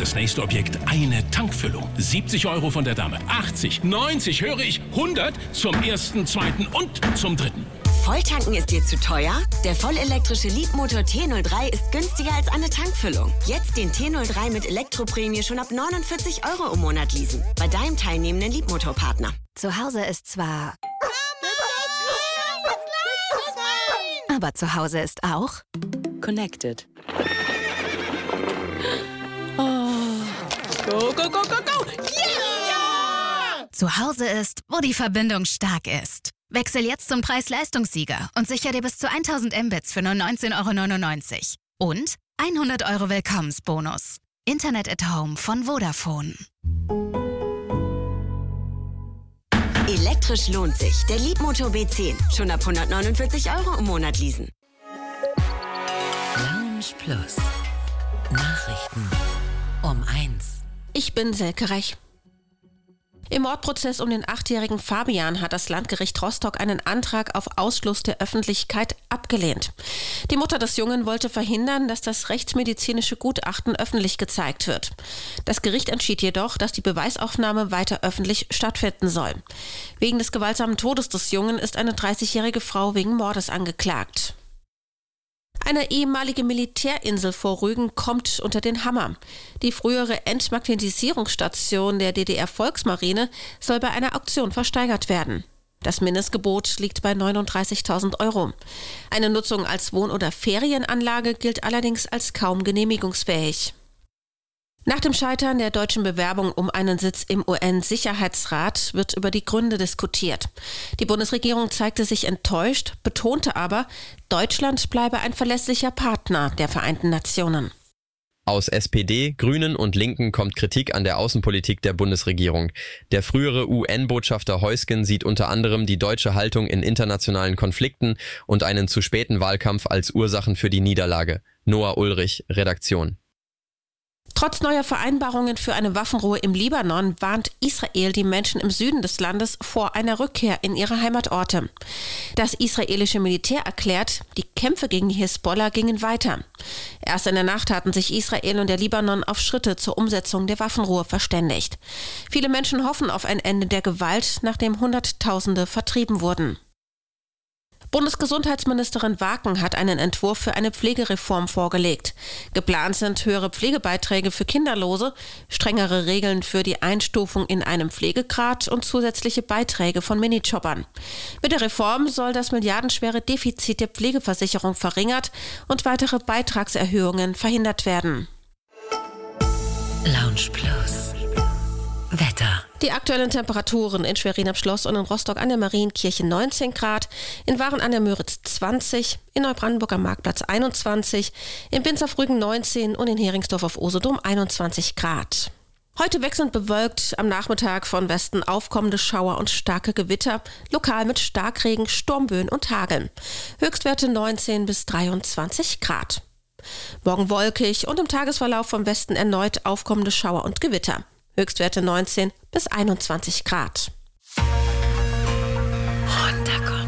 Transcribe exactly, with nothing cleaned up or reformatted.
das nächste Objekt eine Tankfüllung. siebzig Euro von der Dame, achtzig, neunzig, höre ich, hundert zum ersten, zweiten und zum dritten. Volltanken ist dir zu teuer? Der vollelektrische Leapmotor T null drei ist günstiger als eine Tankfüllung. Jetzt den T null drei mit Elektroprämie schon ab neunundvierzig Euro im Monat leasen. Bei deinem teilnehmenden Leapmotor-Partner. Zu Hause ist zwar... Aber zu Hause ist auch... Connected. Oh. Go, go, go, go, go! Yeah! Zu Hause ist, wo die Verbindung stark ist. Wechsel jetzt zum Preis-Leistungssieger und sicher dir bis zu tausend Mbits für nur neunzehn Euro neunundneunzig. Und hundert Euro Willkommensbonus. Internet at Home von Vodafone. Elektrisch lohnt sich. Der Leapmotor B zehn. Schon ab hundertneunundvierzig Euro im Monat leasen. Lounge Plus. Nachrichten um eins. Ich bin Selke Reich. Im Mordprozess um den achtjährigen Fabian hat das Landgericht Rostock einen Antrag auf Ausschluss der Öffentlichkeit abgelehnt. Die Mutter des Jungen wollte verhindern, dass das rechtsmedizinische Gutachten öffentlich gezeigt wird. Das Gericht entschied jedoch, dass die Beweisaufnahme weiter öffentlich stattfinden soll. Wegen des gewaltsamen Todes des Jungen ist eine dreißigjährige Frau wegen Mordes angeklagt. Eine ehemalige Militärinsel vor Rügen kommt unter den Hammer. Die frühere Entmagnetisierungsstation der D D R-Volksmarine soll bei einer Auktion versteigert werden. Das Mindestgebot liegt bei neununddreißigtausend Euro. Eine Nutzung als Wohn- oder Ferienanlage gilt allerdings als kaum genehmigungsfähig. Nach dem Scheitern der deutschen Bewerbung um einen Sitz im U N-Sicherheitsrat wird über die Gründe diskutiert. Die Bundesregierung zeigte sich enttäuscht, betonte aber, Deutschland bleibe ein verlässlicher Partner der Vereinten Nationen. Aus S P D, Grünen und Linken kommt Kritik an der Außenpolitik der Bundesregierung. Der frühere U N-Botschafter Heusgen sieht unter anderem die deutsche Haltung in internationalen Konflikten und einen zu späten Wahlkampf als Ursachen für die Niederlage. Noah Ulrich, Redaktion. Trotz neuer Vereinbarungen für eine Waffenruhe im Libanon warnt Israel die Menschen im Süden des Landes vor einer Rückkehr in ihre Heimatorte. Das israelische Militär erklärt, die Kämpfe gegen die Hisbollah gingen weiter. Erst in der Nacht hatten sich Israel und der Libanon auf Schritte zur Umsetzung der Waffenruhe verständigt. Viele Menschen hoffen auf ein Ende der Gewalt, nachdem Hunderttausende vertrieben wurden. Bundesgesundheitsministerin Waken hat einen Entwurf für eine Pflegereform vorgelegt. Geplant sind höhere Pflegebeiträge für Kinderlose, strengere Regeln für die Einstufung in einem Pflegegrad und zusätzliche Beiträge von Minijobbern. Mit der Reform soll das milliardenschwere Defizit der Pflegeversicherung verringert und weitere Beitragserhöhungen verhindert werden. Lounge Plus. Wetter. Die aktuellen Temperaturen in Schwerin am Schloss und in Rostock an der Marienkirche neunzehn Grad, in Waren an der Müritz zwanzig, in Neubrandenburg am Marktplatz einundzwanzig, in Binz auf Rügen neunzehn und in Heringsdorf auf Usedom einundzwanzig Grad. Heute wechselnd bewölkt, am Nachmittag von Westen aufkommende Schauer und starke Gewitter, lokal mit Starkregen, Sturmböen und Hageln. Höchstwerte neunzehn bis dreiundzwanzig Grad. Morgen wolkig und im Tagesverlauf vom Westen erneut aufkommende Schauer und Gewitter. Höchstwerte neunzehn bis einundzwanzig Grad. Runterkommen.